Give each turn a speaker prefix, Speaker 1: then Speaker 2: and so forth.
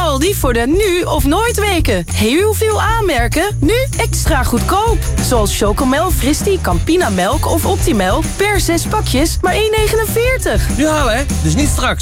Speaker 1: Aldi voor de nu of nooit weken. Heel veel aanmerken, nu extra goedkoop. Zoals Chocomel, Fristie, Campina Melk of Optimelk per 6 pakjes maar €1,49.
Speaker 2: Nu halen hè, dus niet straks.